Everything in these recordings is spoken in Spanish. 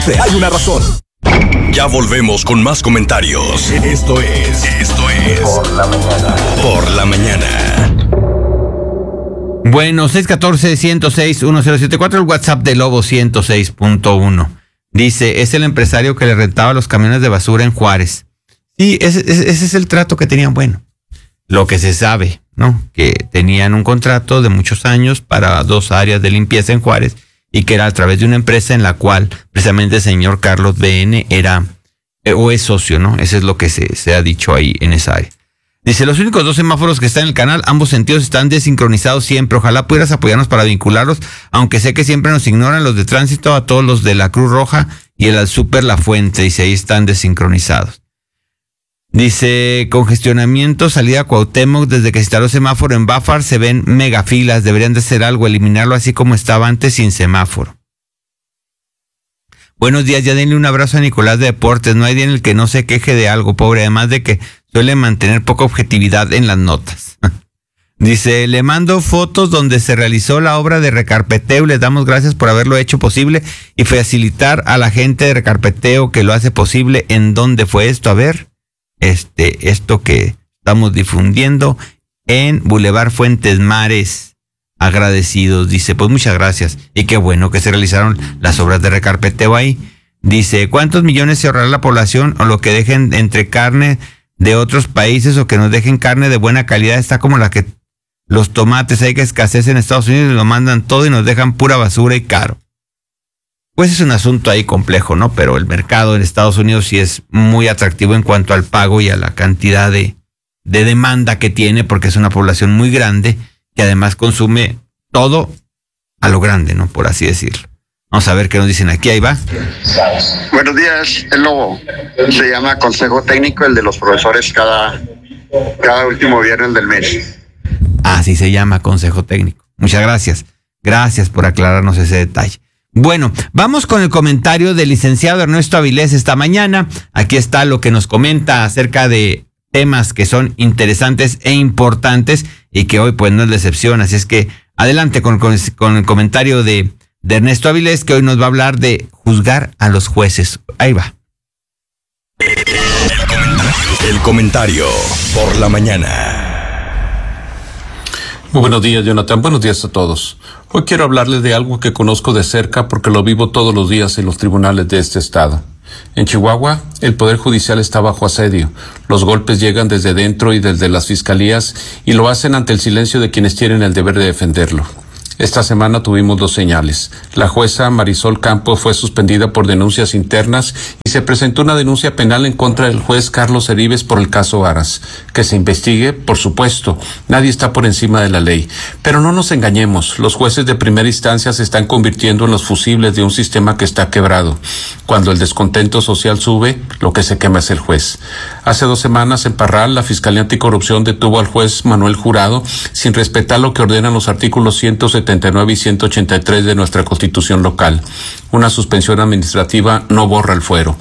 Hay una razón. Ya volvemos con más comentarios. Esto es Por la Mañana. Bueno, 614-106-1074, el WhatsApp de Lobo 106.1. Dice, es el empresario que le rentaba los camiones de basura en Juárez. Sí, ese es el trato que tenían. Bueno, lo que se sabe, ¿no? Que tenían un contrato de muchos años para 2 áreas de limpieza en Juárez y que era a través de una empresa en la cual precisamente el señor Carlos BN era o es socio, ¿no? Eso es lo que se ha dicho ahí en esa área. Dice, los únicos 2 semáforos que están en el canal, ambos sentidos están desincronizados siempre. Ojalá pudieras apoyarnos para vincularlos, aunque sé que siempre nos ignoran los de tránsito, a todos los de la Cruz Roja y el Super La Fuente. Dice, ahí están desincronizados. Dice, congestionamiento, salida Cuauhtémoc, desde que se instaló semáforo en Bafar se ven megafilas, deberían de hacer algo, eliminarlo así como estaba antes sin semáforo. Buenos días, ya denle un abrazo a Nicolás de Deportes, no hay día en el que no se queje de algo, pobre, además de que suele mantener poca objetividad en las notas. Dice, le mando fotos donde se realizó la obra de recarpeteo y les damos gracias por haberlo hecho posible y facilitar a la gente de recarpeteo que lo hace posible. ¿En dónde fue esto? A ver, esto que estamos difundiendo en Boulevard Fuentes Mares. Agradecidos, dice, pues muchas gracias. Y qué bueno que se realizaron las obras de recarpeteo ahí. Dice, ¿cuántos millones se ahorrará la población o lo que dejen entre carne de otros países o que nos dejen carne de buena calidad? Está como la que los tomates, hay que escasez en Estados Unidos y lo mandan todo y nos dejan pura basura y caro. Pues es un asunto ahí complejo, ¿no? Pero el mercado en Estados Unidos sí es muy atractivo en cuanto al pago y a la cantidad de demanda que tiene, porque es una población muy grande que además consume todo a lo grande, ¿no? Por así decirlo. Vamos a ver qué nos dicen aquí, ahí va. Buenos días, el Lobo. Se llama Consejo Técnico, el de los profesores cada último viernes del mes. Así se llama, Consejo Técnico. Muchas gracias. Gracias por aclararnos ese detalle. Bueno, vamos con el comentario del licenciado Ernesto Avilés esta mañana. Aquí está lo que nos comenta acerca de temas que son interesantes e importantes y que hoy pues no es la excepción. Así es que adelante con el comentario de Ernesto Avilés, que hoy nos va a hablar de juzgar a los jueces. Ahí va. El comentario por la mañana. Muy buenos días, Jonathan. Buenos días a todos. Hoy quiero hablarles de algo que conozco de cerca porque lo vivo todos los días en los tribunales de este estado. En Chihuahua, el Poder Judicial está bajo asedio. Los golpes llegan desde dentro y desde las fiscalías y lo hacen ante el silencio de quienes tienen el deber de defenderlo. Esta semana tuvimos 2 señales. La jueza Marisol Campos fue suspendida por denuncias internas y se presentó una denuncia penal en contra del juez Carlos Heribes por el caso Aras. Que se investigue, por supuesto. Nadie está por encima de la ley. Pero no nos engañemos. Los jueces de primera instancia se están convirtiendo en los fusibles de un sistema que está quebrado. Cuando el descontento social sube, lo que se quema es el juez. Hace 2 semanas en Parral, la Fiscalía Anticorrupción detuvo al juez Manuel Jurado sin respetar lo que ordenan los artículos 179 y 183 de nuestra Constitución local. Una suspensión administrativa no borra el fuero.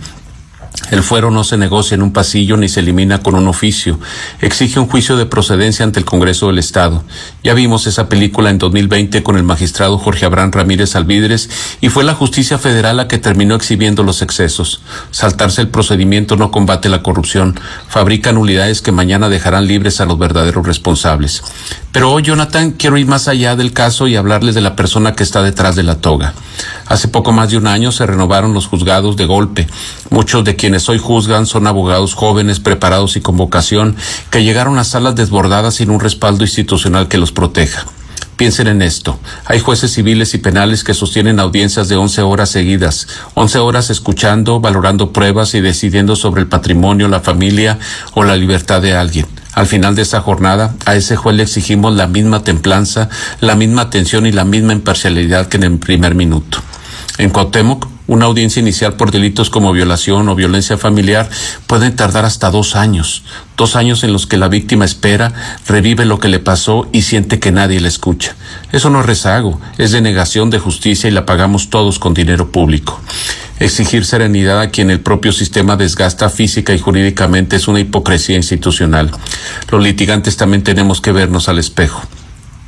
El fuero no se negocia en un pasillo ni se elimina con un oficio. Exige un juicio de procedencia ante el Congreso del Estado. Ya vimos esa película en 2020 con el magistrado Jorge Abraham Ramírez Alvidres y fue la justicia federal la que terminó exhibiendo los excesos. Saltarse el procedimiento no combate la corrupción. Fabrica nulidades que mañana dejarán libres a los verdaderos responsables. Pero hoy, Jonathan, quiero ir más allá del caso y hablarles de la persona que está detrás de la toga. Hace poco más de un año se renovaron los juzgados de golpe. Muchos de quienes hoy juzgan son abogados jóvenes, preparados y con vocación, que llegaron a salas desbordadas sin un respaldo institucional que los proteja. Piensen en esto. Hay jueces civiles y penales que sostienen audiencias de 11 horas seguidas, 11 horas escuchando, valorando pruebas y decidiendo sobre el patrimonio, la familia o la libertad de alguien. Al final de esa jornada, a ese juez le exigimos la misma templanza, la misma atención y la misma imparcialidad que en el primer minuto. En Cuauhtémoc, una audiencia inicial por delitos como violación o violencia familiar puede tardar hasta 2 años. 2 años en los que la víctima espera, revive lo que le pasó y siente que nadie la escucha. Eso no es rezago, es denegación de justicia y la pagamos todos con dinero público. Exigir serenidad a quien el propio sistema desgasta física y jurídicamente es una hipocresía institucional. Los litigantes también tenemos que vernos al espejo.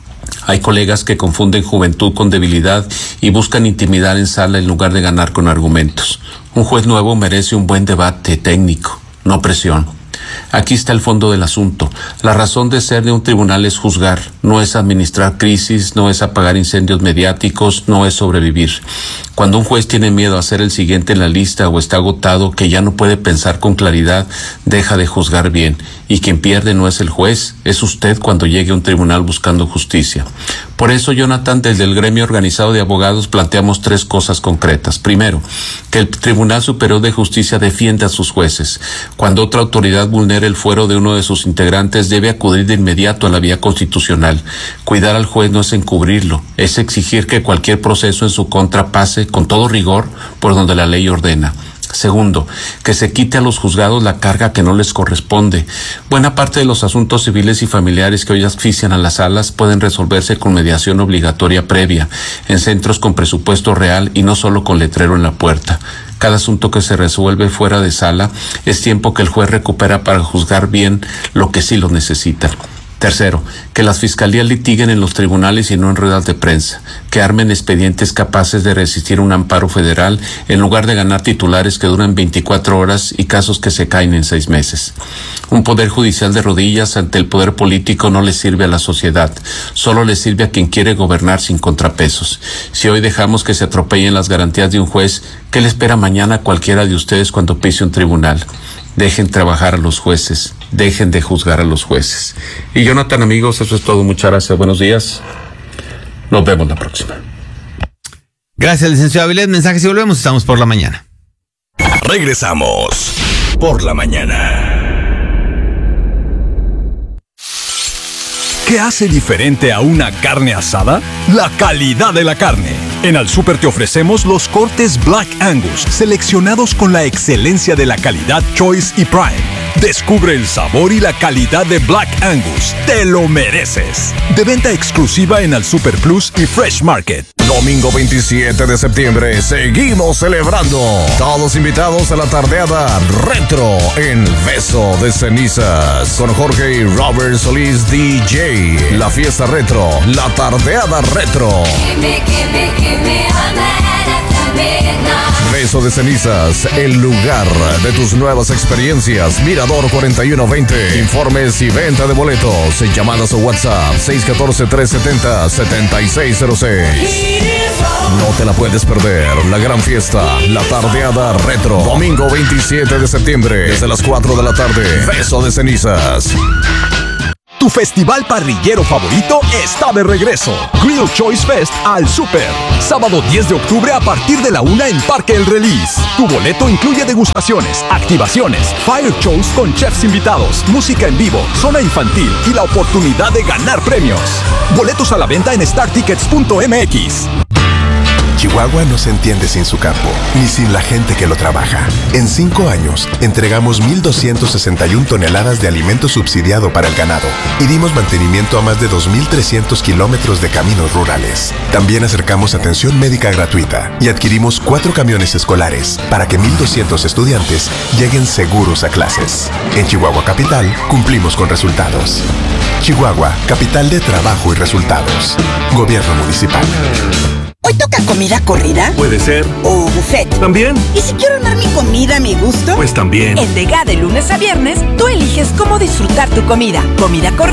Hay colegas que confunden juventud con debilidad y buscan intimidar en sala en lugar de ganar con argumentos. Un juez nuevo merece un buen debate técnico, no presión. Aquí está el fondo del asunto. La razón de ser de un tribunal es juzgar, no es administrar crisis, no es apagar incendios mediáticos, no es sobrevivir. Cuando un juez tiene miedo a ser el siguiente en la lista o está agotado, que ya no puede pensar con claridad, deja de juzgar bien. Y quien pierde no es el juez, es usted cuando llegue a un tribunal buscando justicia. Por eso, Jonathan, desde el gremio organizado de abogados planteamos 3 cosas concretas. Primero, que el Tribunal Superior de Justicia defienda a sus jueces. Cuando otra autoridad vulnere el fuero de uno de sus integrantes, debe acudir de inmediato a la vía constitucional. Cuidar al juez no es encubrirlo, es exigir que cualquier proceso en su contra pase con todo rigor por donde la ley ordena. Segundo, que se quite a los juzgados la carga que no les corresponde. Buena parte de los asuntos civiles y familiares que hoy asfixian a las salas pueden resolverse con mediación obligatoria previa, en centros con presupuesto real y no solo con letrero en la puerta. Cada asunto que se resuelve fuera de sala es tiempo que el juez recupera para juzgar bien lo que sí lo necesita. Tercero, que las fiscalías litiguen en los tribunales y no en ruedas de prensa, que armen expedientes capaces de resistir un amparo federal en lugar de ganar titulares que duran 24 horas y casos que se caen en 6 meses. Un poder judicial de rodillas ante el poder político no le sirve a la sociedad, solo le sirve a quien quiere gobernar sin contrapesos. Si hoy dejamos que se atropellen las garantías de un juez, ¿qué le espera mañana a cualquiera de ustedes cuando pise un tribunal? Dejen trabajar a los jueces, dejen de juzgar a los jueces. Y Jonathan, amigos, eso es todo. Muchas gracias, buenos días. Nos vemos la próxima. Gracias, licenciado Avilés. Mensajes y volvemos, estamos por la mañana. Regresamos por la mañana. ¿Qué hace diferente a una carne asada? La calidad de la carne. En Al Súper te ofrecemos los cortes Black Angus, seleccionados con la excelencia de la calidad Choice y Prime. Descubre el sabor y la calidad de Black Angus. ¡Te lo mereces! De venta exclusiva en Al Súper Plus y Fresh Market. Domingo 27 de septiembre, seguimos celebrando. Todos invitados a la tardeada retro en Beso de Cenizas. Con Jorge y Robert Solís DJ. La fiesta retro, la tardeada retro. Beso de Cenizas, el lugar de tus nuevas experiencias. Mirador 4120. Informes y venta de boletos. Llamadas o WhatsApp 614-370-7606. No te la puedes perder. La gran fiesta, la tardeada retro. Domingo 27 de septiembre, desde las 4 de la tarde. Beso de Cenizas. Tu festival parrillero favorito está de regreso. Grill Choice Fest al Súper. Sábado 10 de octubre a partir de la 1 en Parque El Release. Tu boleto incluye degustaciones, activaciones, fire shows con chefs invitados, música en vivo, zona infantil y la oportunidad de ganar premios. Boletos a la venta en startickets.mx. Chihuahua no se entiende sin su campo, ni sin la gente que lo trabaja. En 5 años, entregamos 1,261 toneladas de alimento subsidiado para el ganado y dimos mantenimiento a más de 2,300 kilómetros de caminos rurales. También acercamos atención médica gratuita y adquirimos 4 camiones escolares para que 1,200 estudiantes lleguen seguros a clases. En Chihuahua Capital, cumplimos con resultados. Chihuahua, capital de trabajo y resultados. Gobierno municipal. ¿Hoy toca comida corrida? Puede ser. ¿O buffet? También. ¿Y si quiero armar mi comida a mi gusto? Pues también. En Dega de lunes a viernes, tú eliges cómo disfrutar tu comida. Comida corrida